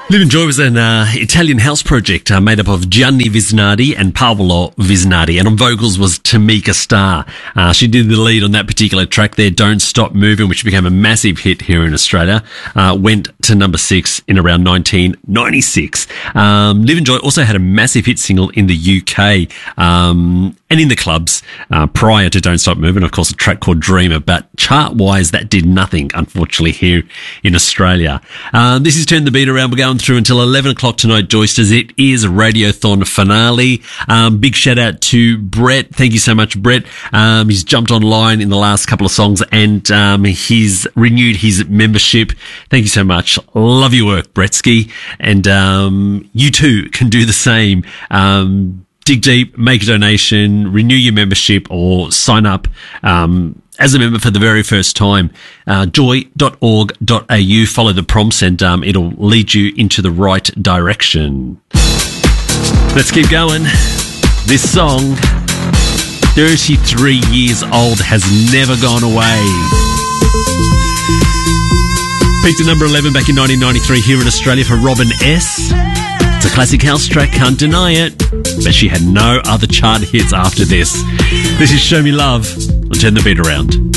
Live and Joy was an Italian house project made up of Gianni Visnardi and Paolo Visnardi, and on vocals was Tamika Starr. She did the lead on that particular track there, Don't Stop Moving, which became a massive hit here in Australia. Went to number 6 in around 1996. Live and Joy also had a massive hit single in the UK and in the clubs prior to Don't Stop Moving, of course, a track called Dreamer, but chart-wise, that did nothing, unfortunately, here in Australia. This is Turn the Beat Around. We're going through until 11 o'clock tonight, Joysters. It is Radiothon finale. Big shout out to Brett. Thank you so much, Brett. He's jumped online in the last couple of songs and he's renewed his membership. Thank you so much. Love your work, Bretsky. And you too can do the same. Dig deep, make a donation, renew your membership, or sign up as a member for the very first time. Joy.org.au. Follow the prompts and it'll lead you into the right direction. Let's keep going. This song, 33 years old, has never gone away. Peaked at number 11 back in 1993 here in Australia for Robin S. It's a classic house track, can't deny it. But she had no other chart hits after this. This is Show Me Love on Turn the Beat Around.